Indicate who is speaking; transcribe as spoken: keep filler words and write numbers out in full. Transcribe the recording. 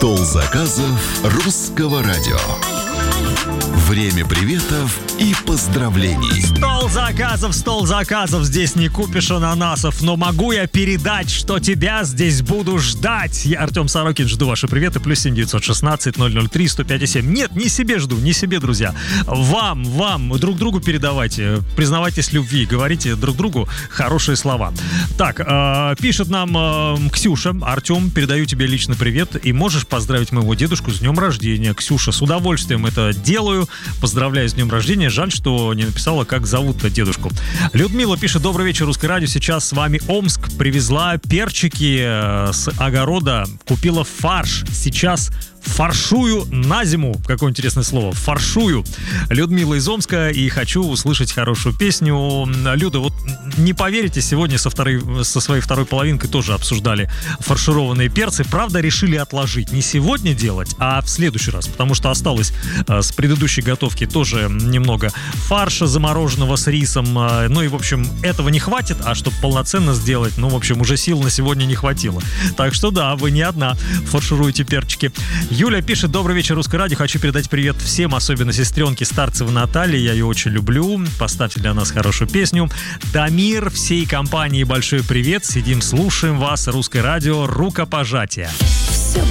Speaker 1: Стол заказов русского радио. Время приветов и поздравлений.
Speaker 2: Стол заказов, стол заказов. Здесь не купишь ананасов, но могу я передать, что тебя здесь буду ждать. Я, Артем Сорокин, жду ваши приветы. Плюс семь девятьсот шестнадцать ноль ноль три сто пять и семь. Нет, не себе жду, не себе, друзья. Вам, вам, друг другу передавайте. Признавайтесь в любви, говорите друг другу хорошие слова. Так, э, пишет нам э, Ксюша. Артем, передаю тебе лично привет. И можешь поздравить моего дедушку с днем рождения. Ксюша, с удовольствием это делаю. Поздравляю с днем рождения. Жаль, что не написала, как зовут-то дедушку. Людмила пишет: добрый вечер, Русское радио. Сейчас с вами Омск. Привезла перчики с огорода. Купила фарш. Сейчас фаршую на зиму. Какое интересное слово. Фаршую. Людмила из Омска. И хочу услышать хорошую песню. Люда, вот не поверите, сегодня со, второй, со своей второй половинкой тоже обсуждали фаршированные перцы. Правда, решили отложить. Не сегодня делать, а в следующий раз. Потому что осталось э, с предыдущей готовки тоже немного фарша замороженного с рисом. Э, ну и, в общем, этого не хватит. А чтобы полноценно сделать, ну, в общем, уже сил на сегодня не хватило. Так что да, вы не одна фаршируете перчики. Юля пишет: добрый вечер, Русское радио. Хочу передать привет всем, особенно сестренке Старцевой Наталье. Я ее очень люблю. Поставьте для нас хорошую песню. Дамир, всей компании большой привет. Сидим, слушаем вас. Русское радио. Рукопожатие.